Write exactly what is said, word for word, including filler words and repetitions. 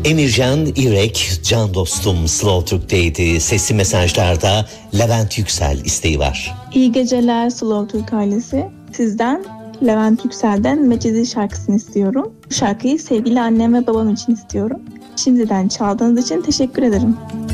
Emircan İrek, can dostum Slow Türk'teydi. Sesli mesajlarda Levent Yüksel isteği var. İyi geceler Slow Türk ailesi. Sizden Levent Yüksel'den Mecidi şarkısını istiyorum. Bu şarkıyı sevgili annem ve babam için istiyorum. Şimdiden çaldığınız için teşekkür ederim.